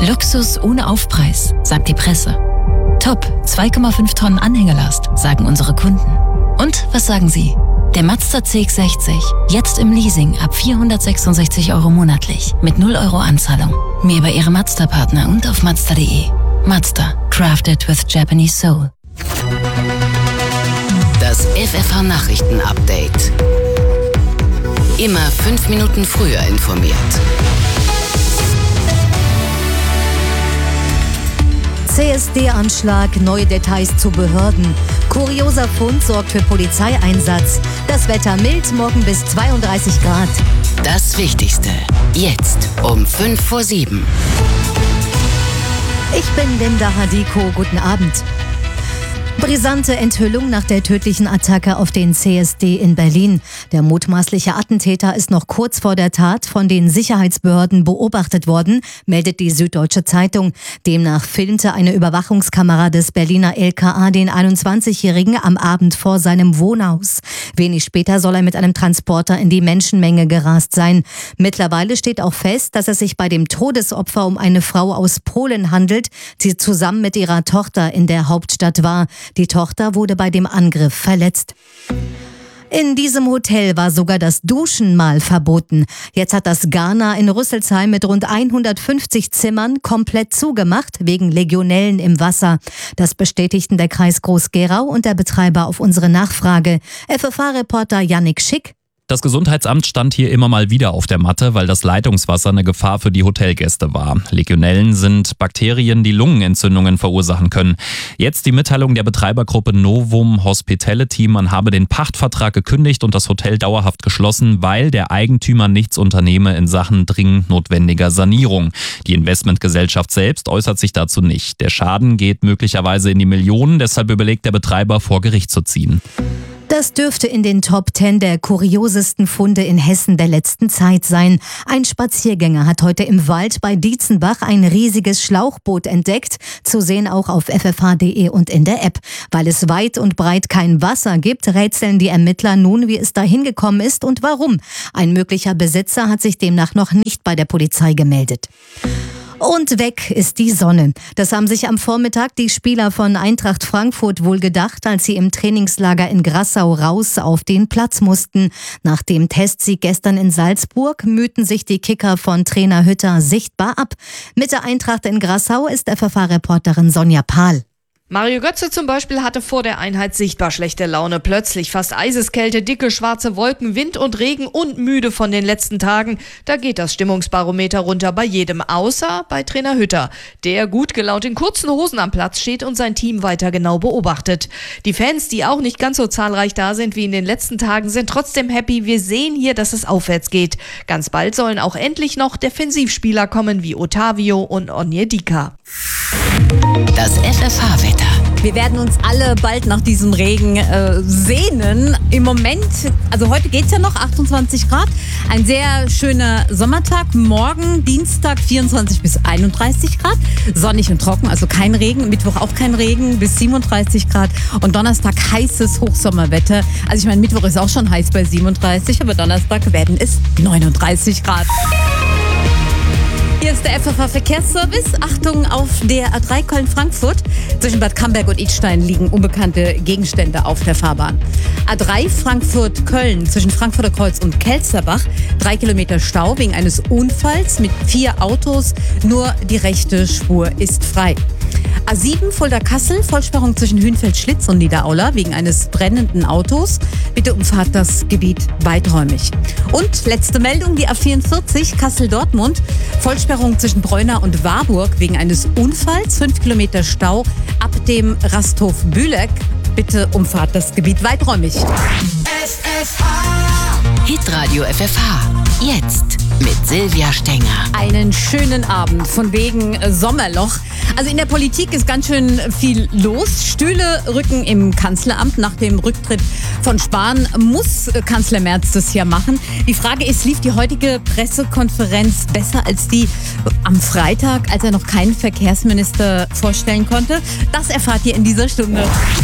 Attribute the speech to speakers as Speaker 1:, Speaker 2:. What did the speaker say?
Speaker 1: Luxus ohne Aufpreis, sagt die Presse. Top, 2,5 Tonnen Anhängelast, sagen unsere Kunden. Und was sagen Sie? Der Mazda CX-60, jetzt im Leasing ab 466 € monatlich, mit 0 € Anzahlung. Mehr bei Ihrem Mazda-Partner und auf Mazda.de. Mazda, crafted with Japanese soul.
Speaker 2: Das FFH-Nachrichten-Update. Immer 5 Minuten früher informiert.
Speaker 3: CSD-Anschlag, neue Details zu Behörden. Kurioser Fund sorgt für Polizeieinsatz. Das Wetter mild, morgen bis 32 Grad.
Speaker 2: Das Wichtigste, jetzt um 6:55.
Speaker 3: Ich bin Linda Hadiko, guten Abend. Brisante Enthüllung nach der tödlichen Attacke auf den CSD in Berlin. Der mutmaßliche Attentäter ist noch kurz vor der Tat von den Sicherheitsbehörden beobachtet worden, meldet die Süddeutsche Zeitung. Demnach filmte eine Überwachungskamera des Berliner LKA den 21-Jährigen am Abend vor seinem Wohnhaus. Wenig später soll er mit einem Transporter in die Menschenmenge gerast sein. Mittlerweile steht auch fest, dass es sich bei dem Todesopfer um eine Frau aus Polen handelt, die zusammen mit ihrer Tochter in der Hauptstadt war. Die Tochter wurde bei dem Angriff verletzt. In diesem Hotel war sogar das Duschen mal verboten. Jetzt hat das Garner in Rüsselsheim mit rund 150 Zimmern komplett zugemacht, wegen Legionellen im Wasser. Das bestätigten der Kreis Groß-Gerau und der Betreiber auf unsere Nachfrage. FFH-Reporter Yannick Schick.
Speaker 4: Das Gesundheitsamt stand hier immer mal wieder auf der Matte, weil das Leitungswasser eine Gefahr für die Hotelgäste war. Legionellen sind Bakterien, die Lungenentzündungen verursachen können. Jetzt die Mitteilung der Betreibergruppe Novum Hospitality, man habe den Pachtvertrag gekündigt und das Hotel dauerhaft geschlossen, weil der Eigentümer nichts unternehme in Sachen dringend notwendiger Sanierung. Die Investmentgesellschaft selbst äußert sich dazu nicht. Der Schaden geht möglicherweise in die Millionen, deshalb überlegt der Betreiber, vor Gericht zu ziehen.
Speaker 3: Das dürfte in den Top 10 der kuriosesten Funde in Hessen der letzten Zeit sein. Ein Spaziergänger hat heute im Wald bei Dietzenbach ein riesiges Schlauchboot entdeckt, zu sehen auch auf ffh.de und in der App. Weil es weit und breit kein Wasser gibt, rätseln die Ermittler nun, wie es dahin gekommen ist und warum. Ein möglicher Besitzer hat sich demnach noch nicht bei der Polizei gemeldet. Und weg ist die Sonne. Das haben sich am Vormittag die Spieler von Eintracht Frankfurt wohl gedacht, als sie im Trainingslager in Grassau raus auf den Platz mussten. Nach dem Testsieg gestern in Salzburg mühten sich die Kicker von Trainer Hütter sichtbar ab. Mit der Eintracht in Grassau ist FFH-Reporterin Sonja Pahl.
Speaker 5: Mario Götze zum Beispiel hatte vor der Einheit sichtbar schlechte Laune. Plötzlich fast Eiseskälte, dicke schwarze Wolken, Wind und Regen und müde von den letzten Tagen. Da geht das Stimmungsbarometer runter bei jedem, außer bei Trainer Hütter, der gut gelaunt in kurzen Hosen am Platz steht und sein Team weiter genau beobachtet. Die Fans, die auch nicht ganz so zahlreich da sind wie in den letzten Tagen, sind trotzdem happy. Wir sehen hier, dass es aufwärts geht. Ganz bald sollen auch endlich noch Defensivspieler kommen wie Otavio und Onyedika.
Speaker 2: Das FFH-Wetter.
Speaker 6: Wir werden uns alle bald nach diesem Regen sehnen. Im Moment, also heute geht's ja noch, 28 Grad. Ein sehr schöner Sommertag. Morgen, Dienstag, 24 bis 31 Grad. Sonnig und trocken, also kein Regen. Mittwoch auch kein Regen, bis 37 Grad. Und Donnerstag heißes Hochsommerwetter. Also ich meine, Mittwoch ist auch schon heiß bei 37, aber Donnerstag werden es 39 Grad. Hier ist der FFH-Verkehrsservice. Achtung auf der A3 Köln-Frankfurt. Zwischen Bad Camberg und Idstein liegen unbekannte Gegenstände auf der Fahrbahn. A3 Frankfurt-Köln zwischen Frankfurter Kreuz und Kelsterbach. 3 Kilometer Stau wegen eines Unfalls mit 4 Autos. Nur die rechte Spur ist frei. A7 Fulda-Kassel, Vollsperrung zwischen Hünfeld-Schlitz und Niederaula wegen eines brennenden Autos. Bitte umfahrt das Gebiet weiträumig. Und letzte Meldung, die A44 Kassel-Dortmund, Vollsperrung zwischen Breuna und Warburg wegen eines Unfalls. 5 Kilometer Stau ab dem Rasthof Bühleck. Bitte umfahrt das Gebiet weiträumig.
Speaker 2: Hitradio FFH. Jetzt mit Silvia Stenger.
Speaker 6: Einen schönen Abend von wegen Sommerloch. Also in der Politik ist ganz schön viel los. Stühle rücken im Kanzleramt. Nach dem Rücktritt von Spahn muss Kanzler Merz das ja machen. Die Frage ist, lief die heutige Pressekonferenz besser als die am Freitag, als er noch keinen Verkehrsminister vorstellen konnte? Das erfahrt ihr in dieser Stunde.